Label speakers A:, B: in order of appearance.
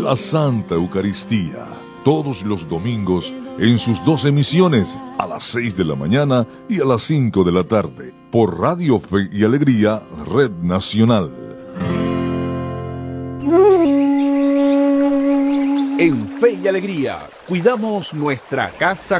A: la Santa Eucaristía, todos los domingos en sus 2 emisiones, a las 6 de la mañana y a las 5 de la tarde, por Radio Fe y Alegría, Red Nacional.
B: En Fe y Alegría, cuidamos nuestra casa